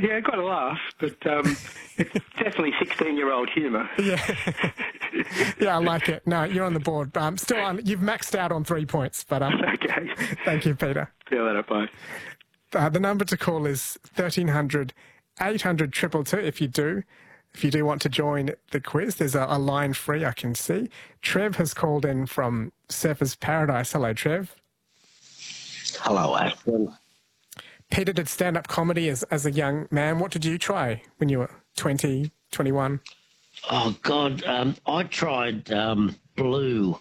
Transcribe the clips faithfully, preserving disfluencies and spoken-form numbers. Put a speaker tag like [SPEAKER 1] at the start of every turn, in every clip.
[SPEAKER 1] yeah, got a laugh, but um, it's definitely sixteen-year-old humour.
[SPEAKER 2] Yeah, yeah, I like it. No, you're on the board. Um, still on. You've maxed out on three points, but um,
[SPEAKER 1] Okay.
[SPEAKER 2] thank you, Peter.
[SPEAKER 1] See you later, bye.
[SPEAKER 2] Uh, the number to call is thirteen hundred, eight hundred, two two two if you do. If you do want to join the quiz, there's a, a line free I can see. Trev has called in from Surfers Paradise. Hello, Trev.
[SPEAKER 3] Hello, Ashton.
[SPEAKER 2] Peter did stand-up comedy as, as a young man. What did you try when you were twenty, twenty-one?
[SPEAKER 3] Oh, God, um, I tried um, Blue.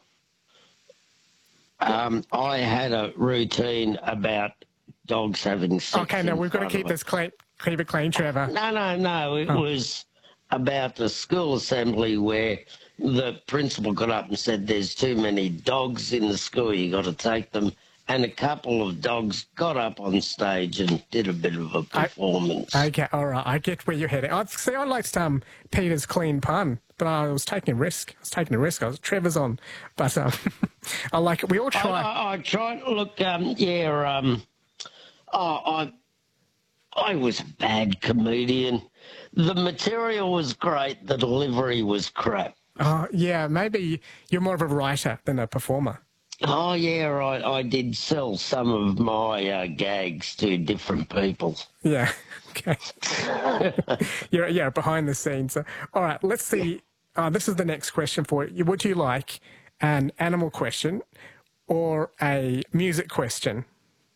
[SPEAKER 3] Um, I had a routine about dogs having sex.
[SPEAKER 2] Okay, now we've got to keep this clean, keep it clean, Trevor.
[SPEAKER 3] No, no, no. It
[SPEAKER 2] oh.
[SPEAKER 3] was about the school assembly where the principal got up and said there's too many dogs in the school, you got to take them. And a couple of dogs got up on stage and did a bit of a performance.
[SPEAKER 2] I, okay, all right. I get where you're heading. I see. I liked um, Peter's clean pun, but I was taking a risk. I was taking a risk. I was Trevor's on, but um, I like it. We all try.
[SPEAKER 3] I, I, I tried. Look, um, yeah. Um, oh, I, I was a bad comedian. The material was great. The delivery was crap.
[SPEAKER 2] Oh, yeah. Maybe you're more of a writer than a performer.
[SPEAKER 3] Oh, yeah, I, I did sell some of my uh, gags to different people.
[SPEAKER 2] Yeah, okay. you're, yeah, behind the scenes. Uh, all right, let's see. Uh, this is the next question for you. Would you like an animal question or a music question?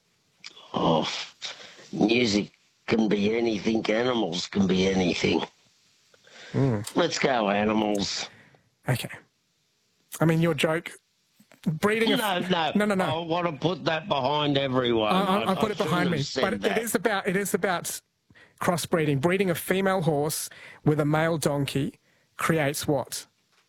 [SPEAKER 3] Oh, music can be anything. Animals can be anything.
[SPEAKER 2] Mm.
[SPEAKER 3] Let's go animals.
[SPEAKER 2] Okay. I mean, your joke... Breeding of...
[SPEAKER 3] No, no,
[SPEAKER 2] no, no, no.
[SPEAKER 3] I want to put that behind everyone.
[SPEAKER 2] I, I, I put
[SPEAKER 3] I
[SPEAKER 2] it behind me, but
[SPEAKER 3] that.
[SPEAKER 2] it is about it is about crossbreeding. Breeding a female horse with a male donkey creates what?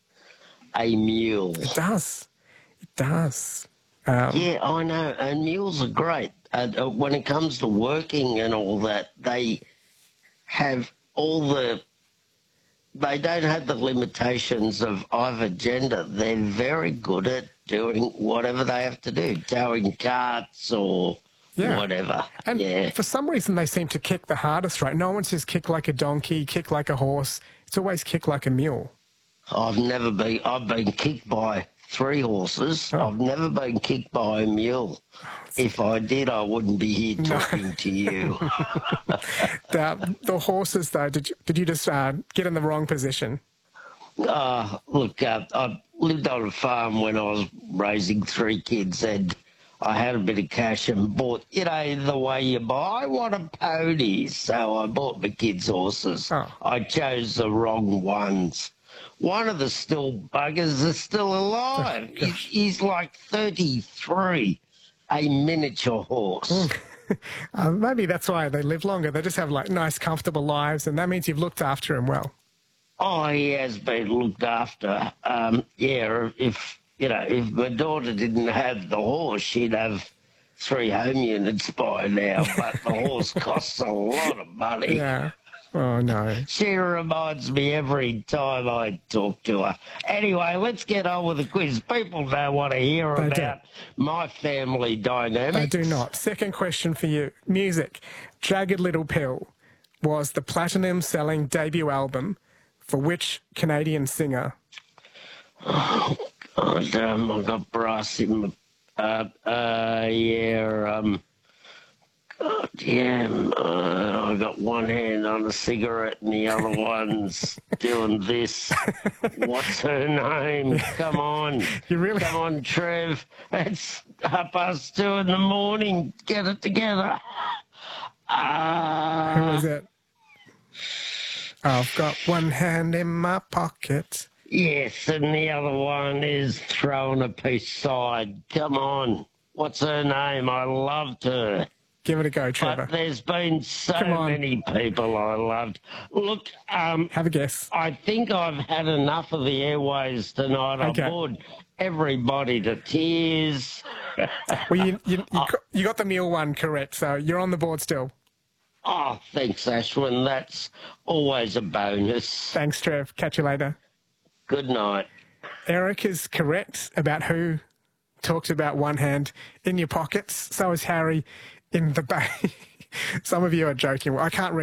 [SPEAKER 3] A mule.
[SPEAKER 2] It does. It does. Um,
[SPEAKER 3] yeah, I know, and mules are great. Uh, uh, when it comes to working and all that, they have all the. They don't have the limitations of either gender. They're very good at doing whatever they have to do, towing carts or
[SPEAKER 2] yeah.
[SPEAKER 3] whatever.
[SPEAKER 2] And
[SPEAKER 3] yeah.
[SPEAKER 2] for some reason, they seem to kick the hardest, right? No one says kick like a donkey, kick like a horse. It's always kick like a mule.
[SPEAKER 3] I've never been... I've been kicked by three horses.
[SPEAKER 2] Oh.
[SPEAKER 3] I've never been kicked by a mule. If I did, I wouldn't be here talking no. to you.
[SPEAKER 2] the, the horses, though, did you, did you just uh, get in the wrong position?
[SPEAKER 3] Uh, look, uh, I lived on a farm when I was raising three kids, and I had a bit of cash and bought, you know, the way you buy, I want a pony. So I bought my kids' horses.
[SPEAKER 2] Oh.
[SPEAKER 3] I chose the wrong ones. One of the still buggers is still alive.
[SPEAKER 2] Oh,
[SPEAKER 3] he's, he's like thirty-three. A miniature horse.
[SPEAKER 2] uh, maybe that's why they live longer. They just have like nice, comfortable lives, and that means you've looked after him well.
[SPEAKER 3] Oh, he has been looked after. Um, yeah, if you know, if my daughter didn't have the horse, she'd have three home units by now. But the horse costs a lot of money.
[SPEAKER 2] Yeah. Oh, no.
[SPEAKER 3] She reminds me every time I talk to her. Anyway, let's get on with the quiz. People don't want to hear
[SPEAKER 2] They
[SPEAKER 3] about
[SPEAKER 2] do.
[SPEAKER 3] my family dynamics.
[SPEAKER 2] I do not. Second question for you. Music. Jagged Little Pill was the platinum-selling debut album for which Canadian singer?
[SPEAKER 3] Oh, God, um, I got brass in my... Uh, uh, yeah, um... God damn, uh, I got one hand on a cigarette and the other one's doing this. What's her name? Come on.
[SPEAKER 2] You really...
[SPEAKER 3] Come on, Trev. It's half past two in the morning. Get it together. Uh,
[SPEAKER 2] Who is it? I've got one hand in my pocket.
[SPEAKER 3] Yes, and the other one is throwing a piece side. Come on. What's her name? I loved her.
[SPEAKER 2] Give it a go, Trevor.
[SPEAKER 3] But there's been so many people I loved. Look, um...
[SPEAKER 2] have a guess.
[SPEAKER 3] I think I've had enough of the airways tonight.
[SPEAKER 2] Okay.
[SPEAKER 3] I bored everybody to tears.
[SPEAKER 2] Well, you, you, you, got, you got the mule one correct, so you're on the board still.
[SPEAKER 3] Oh, thanks, Ashwin. That's always a bonus.
[SPEAKER 2] Thanks, Trev. Catch you later.
[SPEAKER 3] Good night.
[SPEAKER 2] Eric is correct about who talks about one hand in your pockets. So is Harry in the bay. Some of you are joking. I can't read.